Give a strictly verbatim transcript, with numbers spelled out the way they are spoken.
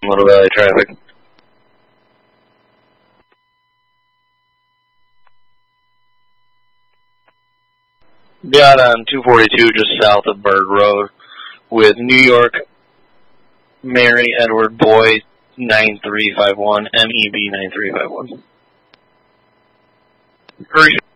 Little Valley traffic. Got on two forty-two just south of Bird Road with New York, Mary Edward Boy nine three five one, M E B nine three five one. Hurry.